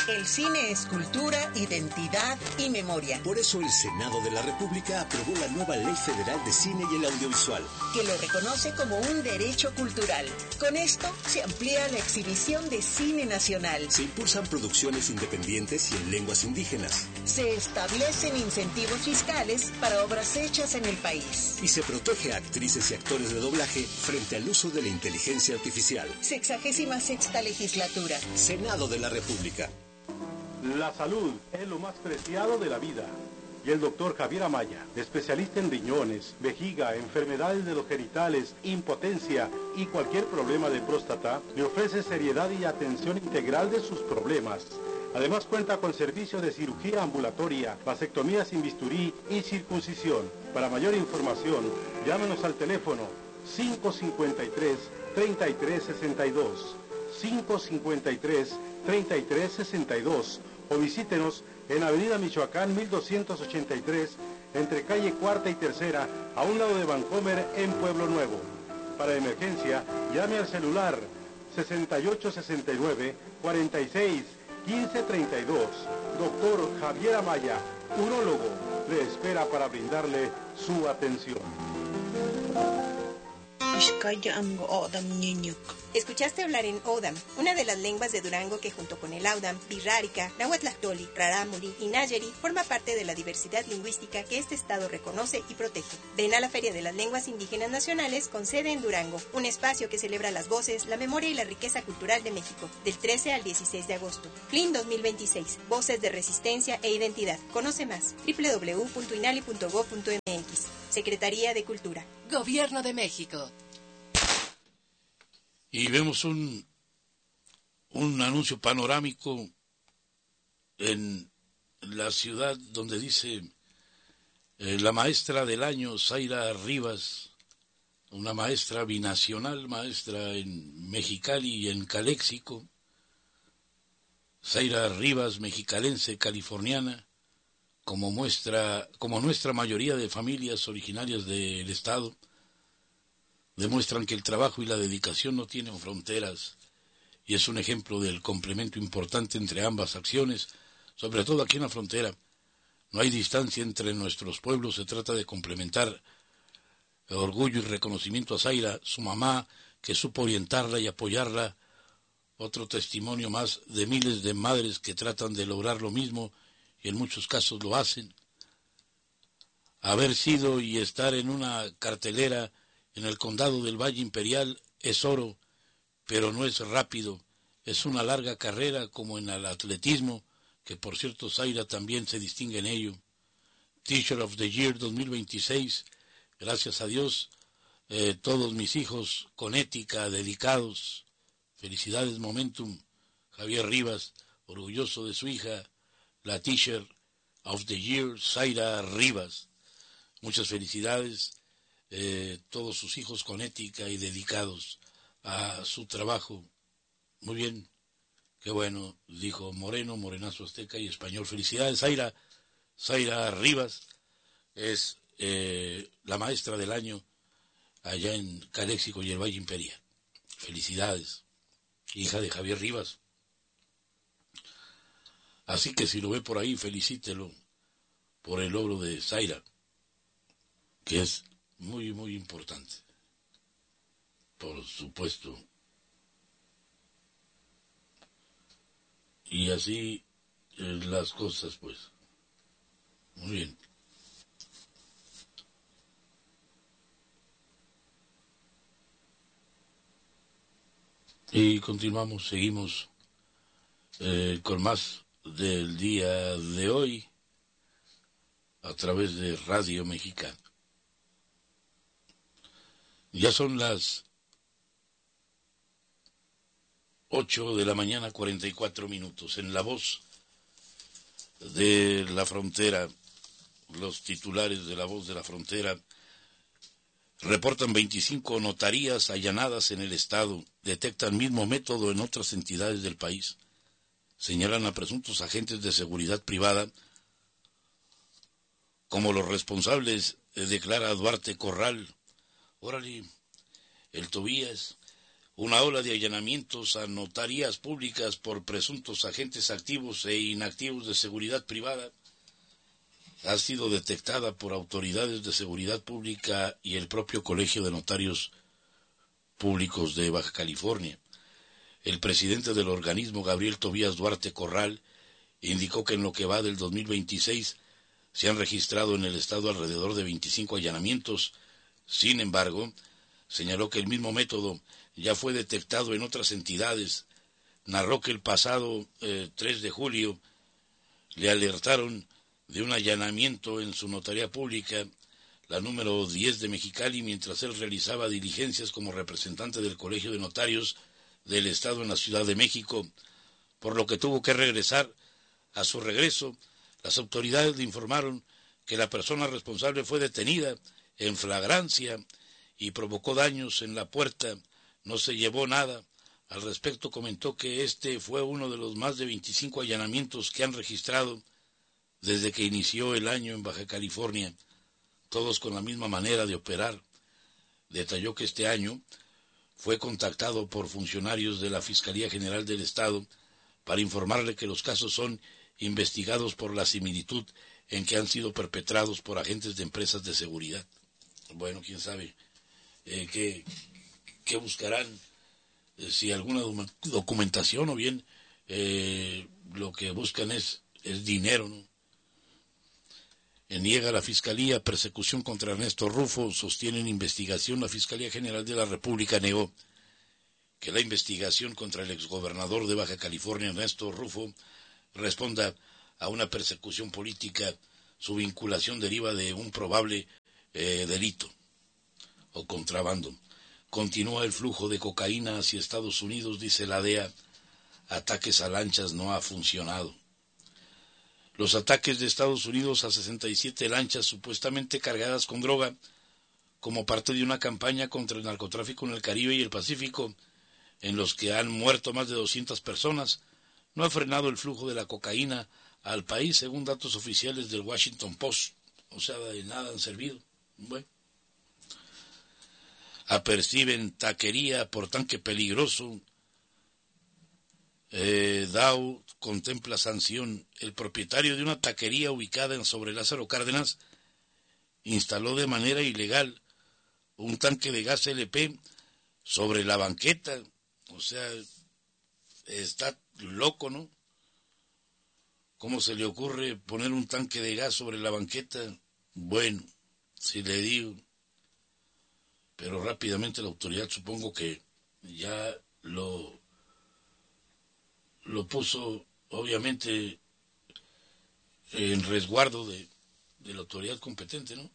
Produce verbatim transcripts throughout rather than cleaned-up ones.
El cine es cultura, identidad y memoria. Por eso el Senado de la República aprobó la nueva Ley Federal de Cine y el Audiovisual, que lo reconoce como un derecho cultural. Con esto se amplía la exhibición de cine nacional. Se impulsan producciones independientes y en lenguas indígenas. Se establecen incentivos fiscales para obras hechas en el país. Y se protege a actrices y actores de doblaje frente al uso de la inteligencia artificial. Sexagésima sexta legislatura. Senado de la República. La salud es lo más preciado de la vida. Y el doctor Javier Amaya, especialista en riñones, vejiga, enfermedades de los genitales, impotencia y cualquier problema de próstata, le ofrece seriedad y atención integral de sus problemas. Además cuenta con servicios de cirugía ambulatoria, vasectomía sin bisturí y circuncisión. Para mayor información, llámenos al teléfono cinco cinco tres, tres tres seis dos, cinco cinco tres, tres tres seis dos o visítenos en Avenida Michoacán mil doscientos ochenta y tres, entre calle Cuarta y Tercera, a un lado de Vancomer, en Pueblo Nuevo. Para emergencia, llame al celular sesenta y ocho sesenta y nueve, cuarenta y seis, quince treinta y dos. Doctor Javier Amaya, urólogo, le espera para brindarle su atención. Escuchaste hablar en Odam, una de las lenguas de Durango que junto con el Audam, Birrárica, Nahuatlactoli, Rarámuri y Nayeri forma parte de la diversidad lingüística que este estado reconoce y protege. Ven a la Feria de las Lenguas Indígenas Nacionales con sede en Durango, un espacio que celebra las voces, la memoria y la riqueza cultural de México, del trece al dieciséis de agosto. F L I N dos mil veintiséis, Voces de Resistencia e Identidad. Conoce más, doble u doble u doble u punto inali punto gob punto eme equis. Secretaría de Cultura. Gobierno de México. Y vemos un, un anuncio panorámico en la ciudad donde dice eh, la maestra del año, Zaira Rivas, una maestra binacional, maestra en Mexicali y en Caléxico. Zaira Rivas, mexicalense, californiana, como muestra, como nuestra mayoría de familias originarias del estado, demuestran que el trabajo y la dedicación no tienen fronteras y es un ejemplo del complemento importante entre ambas acciones, sobre todo aquí en la frontera. No hay distancia entre nuestros pueblos, se trata de complementar orgullo y reconocimiento a Zaira, su mamá, que supo orientarla y apoyarla, otro testimonio más de miles de madres que tratan de lograr lo mismo y en muchos casos lo hacen. Haber sido y estar en una cartelera en el condado del Valle Imperial es oro, pero no es rápido, es una larga carrera como en el atletismo, que por cierto Zaira también se distingue en ello. Teacher of the Year dos mil veintiséis, gracias a Dios, eh, todos mis hijos con ética, dedicados, felicidades Momentum, Javier Rivas, orgulloso de su hija, la Teacher of the Year, Zaira Rivas, muchas felicidades. Eh, todos sus hijos con ética y dedicados a su trabajo. Muy bien, qué bueno, dijo Moreno, morenazo azteca y español. Felicidades, Zaira. Zaira Rivas es eh, la maestra del año allá en Caléxico y el Valle Imperial. Felicidades, hija de Javier Rivas. Así que si lo ve por ahí, felicítelo por el logro de Zaira, que es muy, muy importante, por supuesto. Y así eh, las cosas, pues. Muy bien. Y continuamos, seguimos eh, con más del día de hoy a través de Radio Mexicana. Ya son las ocho de la mañana, cuarenta y cuatro minutos. En La Voz de la Frontera, los titulares de La Voz de la Frontera reportan veinticinco notarías allanadas en el estado. Detectan mismo método en otras entidades del país. Señalan a presuntos agentes de seguridad privada como los responsables, eh, declara Duarte Corral. Órale, el Tobías, una ola de allanamientos a notarías públicas por presuntos agentes activos e inactivos de seguridad privada ha sido detectada por autoridades de seguridad pública y el propio Colegio de Notarios Públicos de Baja California. El presidente del organismo, Gabriel Tobías Duarte Corral, indicó que en lo que va del dos mil veintiséis se han registrado en el estado alrededor de veinticinco allanamientos. Sin embargo, señaló que el mismo método ya fue detectado en otras entidades. Narró que el pasado eh, tres de julio le alertaron de un allanamiento en su notaría pública, la número diez de Mexicali, mientras él realizaba diligencias como representante del Colegio de Notarios del Estado en la Ciudad de México, por lo que tuvo que regresar. A su regreso, las autoridades le informaron que la persona responsable fue detenida en flagrancia y provocó daños en la puerta. No se llevó nada. Al respecto comentó que este fue uno de los más de veinticinco allanamientos que han registrado desde que inició el año en Baja California, todos con la misma manera de operar. Detalló que este año fue contactado por funcionarios de la Fiscalía General del Estado para informarle que los casos son investigados por la similitud en que han sido perpetrados por agentes de empresas de seguridad. Bueno, quién sabe eh, qué, qué buscarán, eh, si alguna documentación o bien eh, lo que buscan es, es dinero, ¿no? Niega la Fiscalía persecución contra Ernesto Rufo, sostienen investigación. La Fiscalía General de la República negó que la investigación contra el exgobernador de Baja California, Ernesto Rufo, responda a una persecución política. Su vinculación deriva de un probable eh, delito o contrabando. Continúa el flujo de cocaína hacia Estados Unidos, dice la D E A. Ataques a lanchas no ha funcionado. Los ataques de Estados Unidos a sesenta y siete lanchas supuestamente cargadas con droga, como parte de una campaña contra el narcotráfico en el Caribe y el Pacífico, en los que han muerto más de doscientas personas, no ha frenado el flujo de la cocaína al país, según datos oficiales del Washington Post. O sea, de nada han servido. Bueno. Aperciben taquería por tanque peligroso. Eh, Dow contempla sanción. El propietario de una taquería ubicada en sobre Lázaro Cárdenas instaló de manera ilegal un tanque de gas L P sobre la banqueta. O sea, está loco, ¿no? ¿Cómo se le ocurre poner un tanque de gas sobre la banqueta? Bueno, si le digo. Pero rápidamente la autoridad, supongo que ya lo lo puso, obviamente, en resguardo de, de la autoridad competente, ¿no?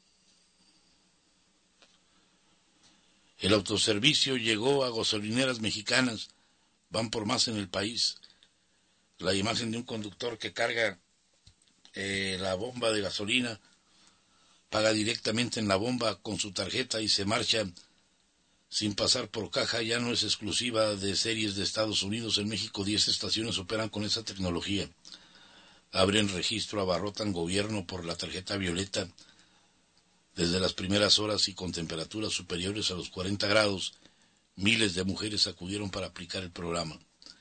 El autoservicio llegó a gasolineras mexicanas, van por más en el país. La imagen de un conductor que carga eh, la bomba de gasolina, paga directamente en la bomba con su tarjeta y se marcha sin pasar por caja, ya no es exclusiva de series de Estados Unidos. En México diez estaciones operan con esa tecnología. Abren registro, abarrotan gobierno por la tarjeta violeta desde las primeras horas y con temperaturas superiores a los cuarenta grados. Miles de mujeres acudieron para aplicar el programa.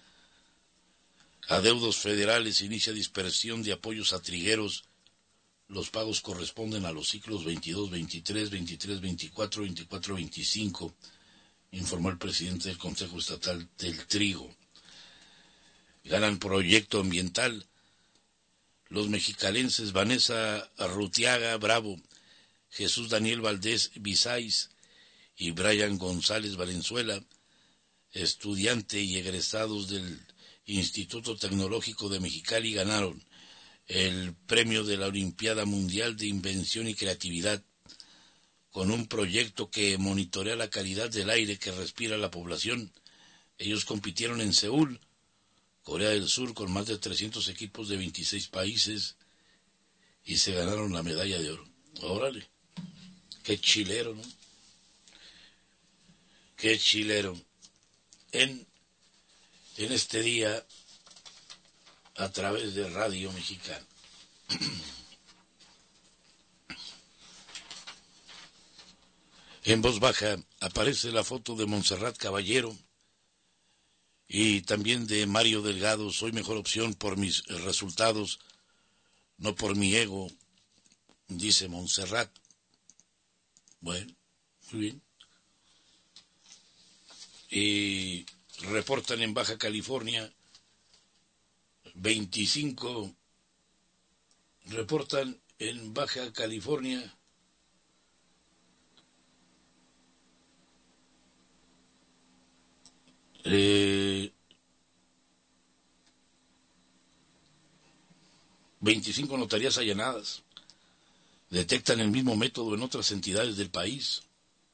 Adeudos federales, inicia dispersión de apoyos a trigueros. Los pagos corresponden a los ciclos veintidós veintitrés, veintitrés veinticuatro, veinticuatro veinticinco, informó el presidente del Consejo Estatal del Trigo. Ganan proyecto ambiental. Los mexicalenses Vanessa Arrutiaga Bravo, Jesús Daniel Valdés Bisáis y Brian González Valenzuela, estudiante y egresados del Instituto Tecnológico de Mexicali, ganaron el premio de la Olimpiada Mundial de Invención y Creatividad con un proyecto que monitorea la calidad del aire que respira la población. Ellos compitieron en Seúl, Corea del Sur, con más de trescientos equipos de veintiséis países y se ganaron la medalla de oro. Órale, qué chilero, ¿no? Qué chilero. En, en este día, a través de Radio Mexicana. En voz baja aparece la foto de Montserrat Caballero y también de Mario Delgado. Soy mejor opción por mis resultados, no por mi ego, dice Montserrat. Bueno, muy bien. Y reportan en Baja California veinticinco, reportan en Baja California eh, veinticinco notarías allanadas. Detectan el mismo método en otras entidades del país.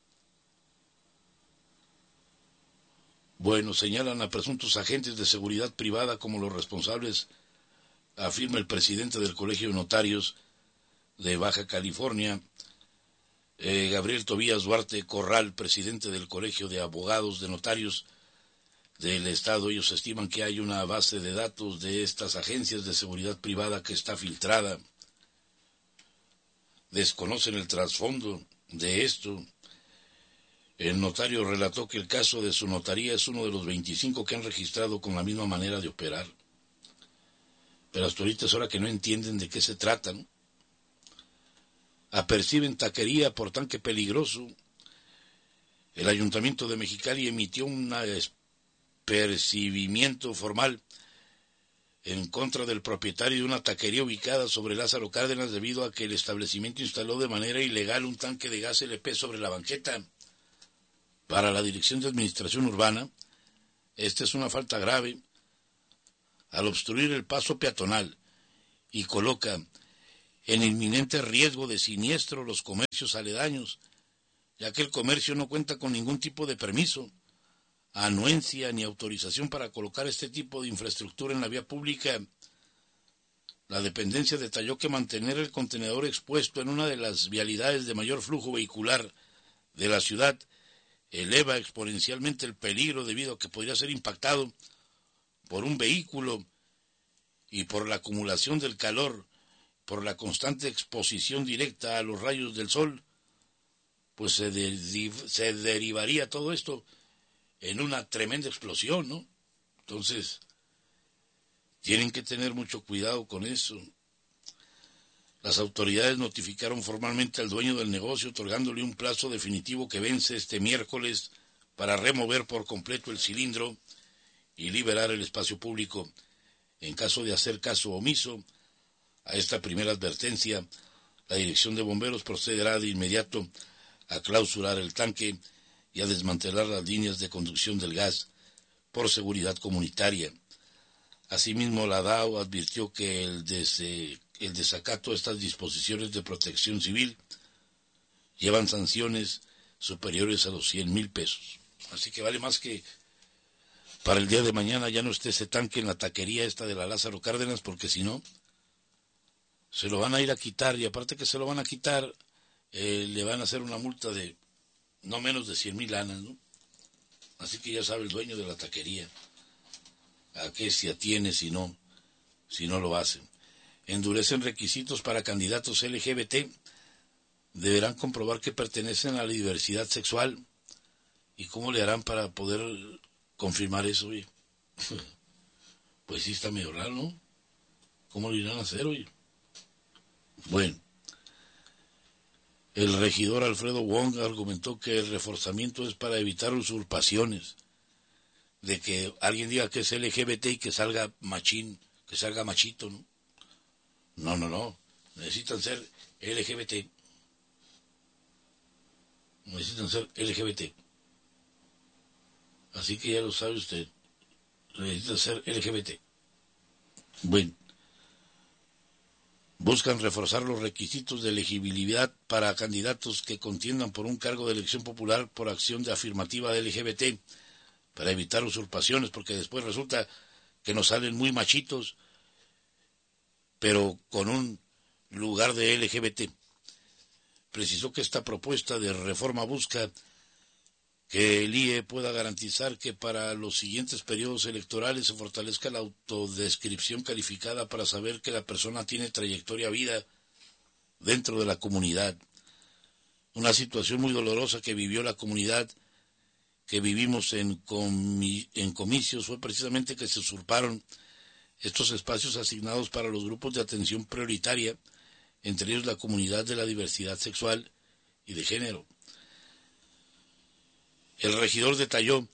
Bueno, señalan a presuntos agentes de seguridad privada como los responsables, afirma el presidente del Colegio de Notarios de Baja California, eh, Gabriel Tobías Duarte Corral, presidente del Colegio de Abogados de Notarios del Estado. Ellos estiman que hay una base de datos de estas agencias de seguridad privada que está filtrada. Desconocen el trasfondo de esto. El notario relató que el caso de su notaría es uno de los veinticinco que han registrado con la misma manera de operar. Pero hasta ahorita es hora que no entienden de qué se trata, ¿no? Aperciben taquería por tanque peligroso. El Ayuntamiento de Mexicali emitió un apercibimiento formal en contra del propietario de una taquería ubicada sobre Lázaro Cárdenas debido a que el establecimiento instaló de manera ilegal un tanque de gas L P sobre la banqueta. Para la Dirección de Administración Urbana, esta es una falta grave al obstruir el paso peatonal y coloca en inminente riesgo de siniestro los comercios aledaños, ya que el comercio no cuenta con ningún tipo de permiso, anuencia ni autorización para colocar este tipo de infraestructura en la vía pública. La dependencia detalló que mantener el contenedor expuesto en una de las vialidades de mayor flujo vehicular de la ciudad eleva exponencialmente el peligro debido a que podría ser impactado por un vehículo y por la acumulación del calor, por la constante exposición directa a los rayos del sol, pues se, de, se derivaría todo esto en una tremenda explosión, ¿no? Entonces, tienen que tener mucho cuidado con eso. Las autoridades notificaron formalmente al dueño del negocio, otorgándole un plazo definitivo que vence este miércoles para remover por completo el cilindro y liberar el espacio público. En caso de hacer caso omiso a esta primera advertencia, la Dirección de Bomberos procederá de inmediato a clausurar el tanque y a desmantelar las líneas de conducción del gas por seguridad comunitaria. Asimismo, la D A O advirtió que el, des, eh, el desacato a estas disposiciones de protección civil llevan sanciones superiores a los cien mil pesos. Así que vale más que para el día de mañana ya no esté ese tanque en la taquería esta de la Lázaro Cárdenas, porque si no, se lo van a ir a quitar, y aparte que se lo van a quitar, eh, le van a hacer una multa de no menos de cien mil lanas, ¿no? Así que ya sabe el dueño de la taquería a qué se atiene si no, si no lo hacen. Endurecen requisitos para candidatos L G B T. Deberán comprobar que pertenecen a la diversidad sexual. ¿Y cómo le harán para poder confirmar eso, oye? Pues sí está medio raro, ¿no? ¿Cómo lo irán a hacer, oye? Bueno. El regidor Alfredo Wong argumentó que el reforzamiento es para evitar usurpaciones. De que alguien diga que es L G B T y que salga machín, que salga machito, ¿no? No, no, no. Necesitan ser L G B T. Necesitan ser L G B T. Así que ya lo sabe usted. Necesitan ser L G B T. Bueno. Buscan reforzar los requisitos de elegibilidad para candidatos que contiendan por un cargo de elección popular por acción de afirmativa de L G B T, para evitar usurpaciones, porque después resulta que nos salen muy machitos, pero con un lugar de L G B T. Precisó que esta propuesta de reforma busca que el I E pueda garantizar que para los siguientes periodos electorales se fortalezca la autodescripción calificada para saber que la persona tiene trayectoria vida dentro de la comunidad. una situación muy dolorosa que vivió la comunidad que vivimos en, comi en comicios fue precisamente que se usurparon estos espacios asignados para los grupos de atención prioritaria, entre ellos la comunidad de la diversidad sexual y de género. El regidor detalló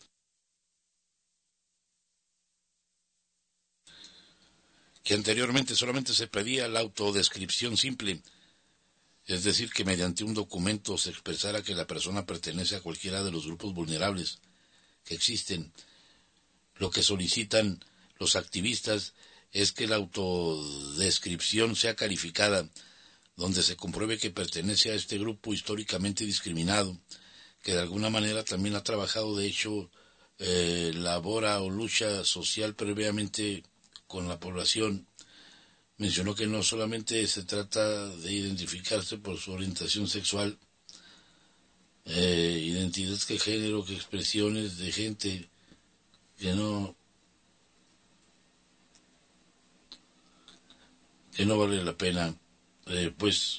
que anteriormente solamente se pedía la autodescripción simple, es decir, que mediante un documento se expresara que la persona pertenece a cualquiera de los grupos vulnerables que existen. Lo que solicitan los activistas es que la autodescripción sea calificada, donde se compruebe que pertenece a este grupo históricamente discriminado, que de alguna manera también ha trabajado, de hecho, eh, labora o lucha social previamente con la población. Mencionó que no solamente se trata de identificarse por su orientación sexual, eh, identidad que género, que expresiones de gente que no que no vale la pena eh, pues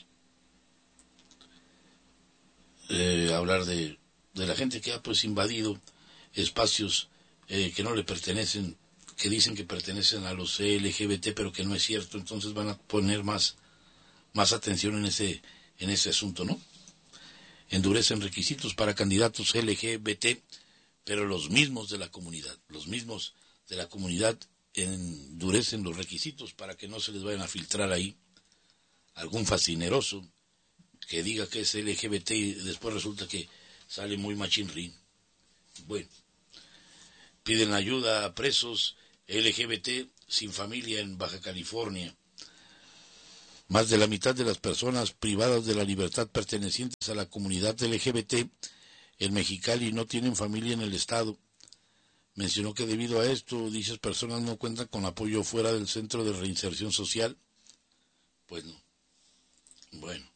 eh, hablar de, de la gente que ha pues invadido espacios eh, que no le pertenecen, que dicen que pertenecen a los L G B T, pero que no es cierto. Entonces van a poner más, más atención en ese, en ese asunto, ¿no? Endurecen requisitos para candidatos L G B T, pero los mismos de la comunidad, los mismos de la comunidad endurecen los requisitos para que no se les vayan a filtrar ahí algún fascineroso que diga que es L G B T y después resulta que sale muy machinrín. Bueno, piden ayuda a presos L G B T sin familia en Baja California. Más de la mitad de las personas privadas de la libertad pertenecientes a la comunidad L G B T en Mexicali no tienen familia en el estado. Mencionó que debido a esto, dichas personas no cuentan con apoyo fuera del centro de reinserción social. Pues no. Bueno.